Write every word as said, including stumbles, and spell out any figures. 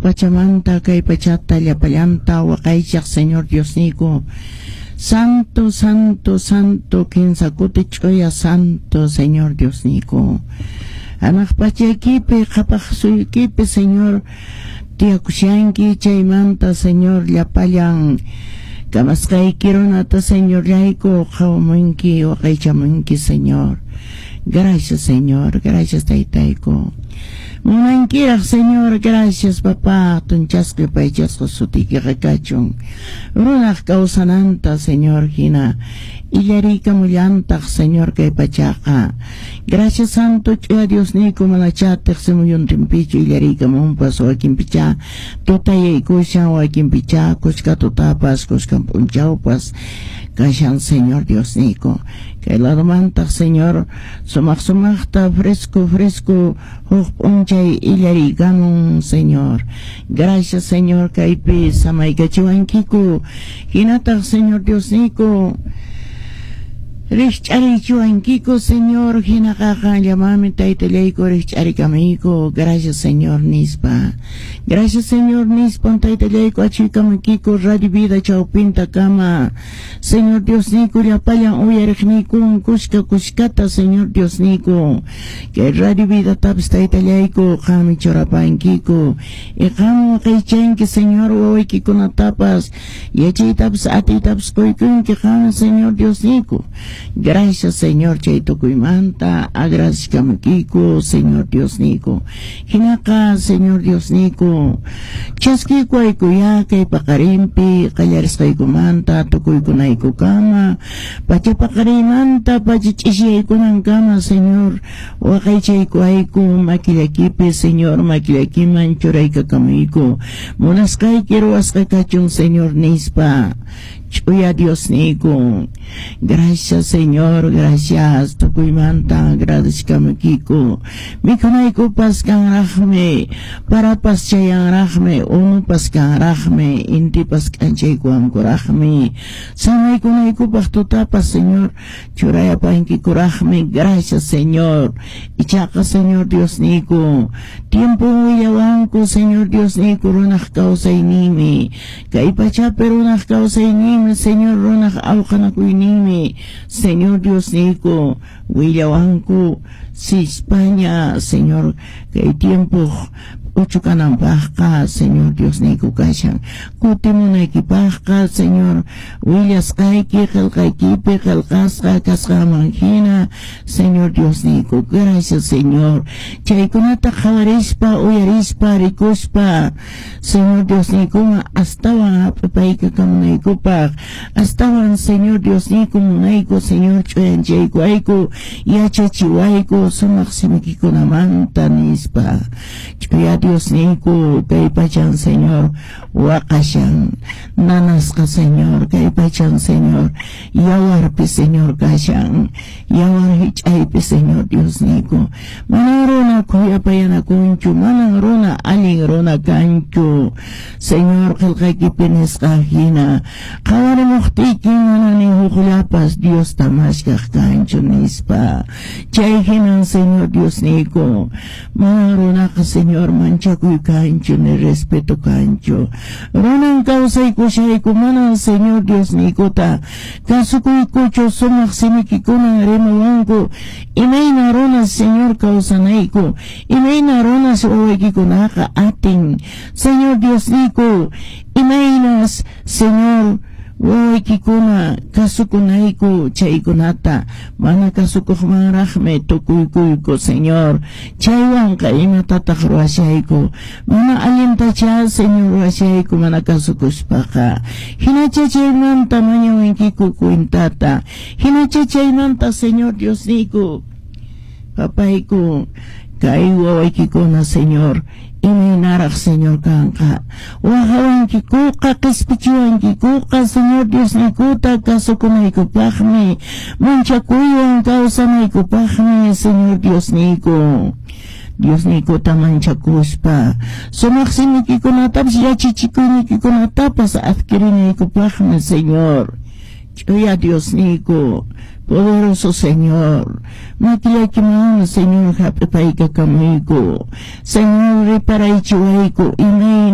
pachamanta kay pachata llapallanta waqaychaq Señor Dios niku. Santo, santo, santo, kinsakuti ch'uya santo, Señor Dios niku. Amaq pachakipi qhapaqsuykipi Señor tiyakushanki chaymanta Señor llapallan kamasqayki runata Señor yayku qhawamunki waqaychamunki Señor. Gracias Señor, gracias Taytayku. Munankiraq Señor, gracias papá, tunchasqi paychasqa sutiki qhakachun. Runaq kawsananta Señor hina illariykamullantaq Señor kay pachaqa. Gracias Santo ch'uya Dios niku malachatiq simuyuntinpichu illariykamunpas wakinpicha tutayaykushan wakinpicha kushka tutapas kushka punchawpas kashan Señor Dios niku. Kay ladumantaq Señor sumaq sumaqta fresco fresco huk p'unchay illariykamun Señor. Gracias Señor kaypi samaykachiwankiku hinataq Señor Dios niku Rich'arichuankiku Señor hinaqaqa llamami taytallayku rich'arikamiyku. Gracias Señor nispa. Gracias Señor nispa taytallayku achikamakiku Radio Vida chawpinta kama. Señor Dios niku llapallan uyariqnikun kushka kushkata Señor Dios niku. Que Radio Vida tapas taytallayku qami churapankiku. Y qami waqaychanki Señor wawaykikunatapas yachaytapas atiytapas quykunki qami Señor Dios niku. Gracias Señor chaytukuymanta agradezcamakiku Señor Dios niku. Hinaka Señor Dios niku chaskikuaykuya kay paqarimpi qallarisqaykumanta tukuykunayku kama pacha paqarimanta pachich'isiyaykunan kama Señor waqaychaykuayku makillakipi Señor makillakiman churaykakamuyku munasqayki ruwasqakachun Señor nispa ch'uya Dios niku. Gracias Señor, gracias tukuymanta agradezcamakiku mikunaykupas kanraqmi parapas chayanraqmi unupas kanraqmi intipas k'anchaykuwankuraqmi samaykunaykupaq tutapas Señor churayapankikuraqmi. Gracias Señor. Ichaqa Señor Dios niku tiempo willawanku Señor Dios niku runaq kawsaynimi kay pachapi runaq kawsaynimi Señor runaq awqanakuynimi Señor Dios niku willawanku si España Señor kay tiempo uchukananpaqqa Señor Dios niku kashan kutimunaykipaqqa Señor willasqayki qillqaykipi qillqasqa kasqamanhina Señor Dios niku. Gracias Señor chaykunata qawarispa uyarispa rikuspa Señor Dios niku astawan apapayka kamunaykupaq astawan Señor Dios niku munayku Señor ch'uyanchaykuayku yachachiwayku sumaq simikikunamanta nispa ch'uya Dios niku kay pachan Señor waqashan nanasqa Señor kay pachan Señor yawarpi Señor kashan yawar hich'aypi Señor Dios niku manan runa kuyapayanakunchu manan runa alin runa kanchu Señor qillqaykipi nisqa hina qawarimuqtiyki manani huqllapas Dios tamashkaq kanchu nispa chay hinan Señor Dios niku manan runaqa Señor manchakuy kanchu ni respeto kanchu runan kawsaykushayku manan Señor Dios nikuta kasukuykuchu sumaq simikikunan rimawanku imayna runas Señor kawsanayku imayna runas wawaykikunaqa atin Señor Dios niku imaynas Señor wawaykikuna kasukunayku chaykunata mana kasukuqmanraqmi tukuykuyku Señor chaywanqa imatataq ruwashayku mana allintacha Señor ruwashayku mana kasukushpaqa hinacha chaymanta mañawankiku kuintata hinacha chaymanta Señor Dios niku papayku kay wawaykikuna Señor imaynaraq Señor kanqa wahawankikuqa qhispichiwankikuqa Señor Dios nikuta kasukunaykupaqmi manchakuywan kawsanaykupaqmi Señor Dios niku Dios nikuta manchakuspa sumaq simikikunatapas yachichikuynikikunatapas adquirinaykupaqmi Señor ch'uya Dios niku poderoso Señor makillakiman Señor hap'ipaykakamuyku Señor riparaychiwayku imay